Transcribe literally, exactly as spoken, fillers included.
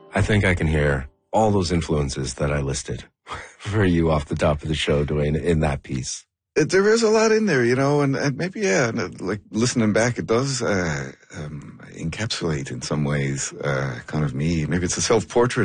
I think I can hear all those influences that I listed for you off the top of the show, Dwayne, in that piece. It, there is a lot in there, you know, and, and maybe, yeah, and, like listening back, it does uh, um, encapsulate in some ways uh, kind of me. Maybe it's a self-portrait